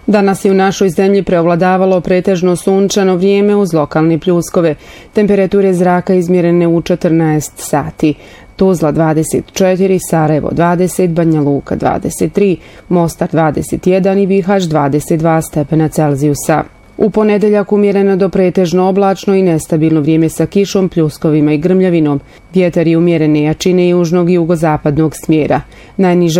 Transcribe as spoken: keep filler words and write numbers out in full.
Danas je u našoj zemlji preovladavalo pretežno sunčano vrijeme uz lokalne pljuskove. Temperature zraka izmjerene u četrnaest sati. Tuzla dvadeset četiri, Sarajevo dvadeset, Banja Luka dvadeset tri, Mostar dvadeset jedan i Bihać dvadeset dva stepena Celzijusa. U ponedeljak umjereno do pretežno oblačno i nestabilno vrijeme sa kišom, pljuskovima i grmljavinom. Vjetar je umjerene jačine južnog i jugozapadnog smjera. Najniža